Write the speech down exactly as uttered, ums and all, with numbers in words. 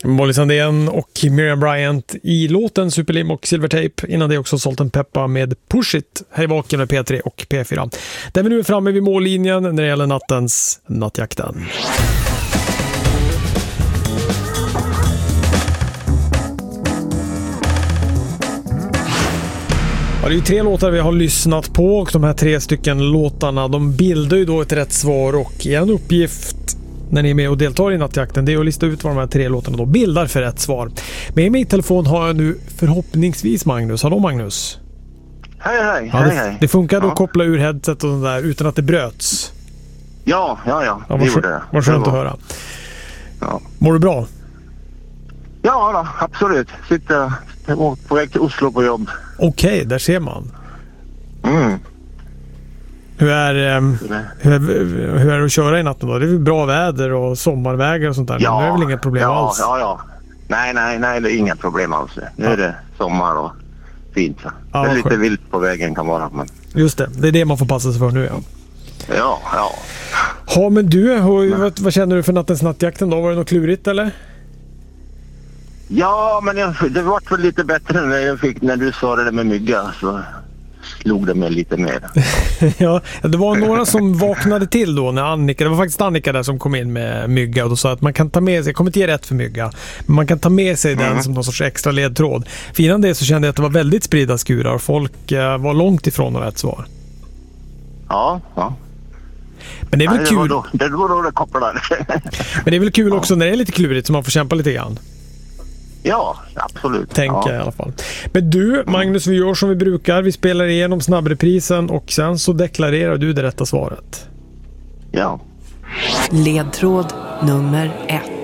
Molly Sandén och Miriam Bryant i låten Superlim och Silvertape. Innan det också Salt and Peppa med Push It. Här i Vaken med P tre och P fyra. Där vi nu är framme vid mållinjen när det gäller nattens Nattjakten. Ja, det är ju tre låtar vi har lyssnat på och de här tre stycken låtarna, de bildar ju då ett rätt svar, och en uppgift när ni är med och deltar i Nattjakten, det är att lista ut vad de här tre låtarna då bildar för rätt svar. Med mig i telefon har jag nu förhoppningsvis Magnus. Hallå Magnus. Hej hej, ja, hej, det, hej. det funkade ja. att koppla ur headset och sånt där utan att det bröts. Ja, ja, ja. ja det var, gjorde det. Var skönt det var. att höra. Ja. Mår du bra? Ja då, absolut. Sitter på väg till Oslo på jobb. Okej, okay, där ser man. Mm. Hur är, um, hur, är, hur är det att köra i natten då? Det är väl bra väder och sommarvägar och sånt där. Ja, det är väl inga problem ja, alls? Ja, ja. Nej, nej, nej, det är inga problem alls. Nu ja. är det sommar och fint. Ja, det är lite skönt. Vilt på vägen kan vara. Men... Just det, det är det man får passa sig för nu. Ja, ja. Ja, ja men du, hur, vad, vad känner du för nattens Nattjakten då? Var det något klurigt eller? Ja, men jag, det var väl lite bättre när jag fick när du sa det där med mygga, så slog det mig lite mer. Ja, det var några som vaknade till då när Annika, det var faktiskt Annika där som kom in med mygga och då sa att man kan ta med sig, jag kommer inte ge rätt för mygga, men man kan ta med sig mm. den som någon sorts extra ledtråd. För innan det så kände jag att det var väldigt spridda skurar och folk uh, var långt ifrån rätt svar. Ja, ja. Men det är väl Nej, kul. Det var då det, var då det kopplade. Men det är väl kul ja. också när det är lite klurigt så man får kämpa lite grann. Ja, absolut. Tänker ja. jag i alla fall. Men du, Magnus, vi gör som vi brukar. Vi spelar igenom snabbreprisen och sen så deklarerar du det rätta svaret. Ja. Ledtråd nummer ett.